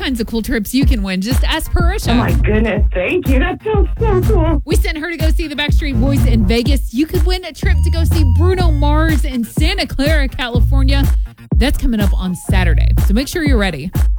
kinds of cool trips you can win. Just ask Parisha. Oh, my goodness. Thank you. That sounds so cool. We sent her to go see the Backstreet Boys in Vegas. You could win a trip to go see Bruno Mars in Santa Clara, California. That's coming up on Saturday. So make sure you're ready.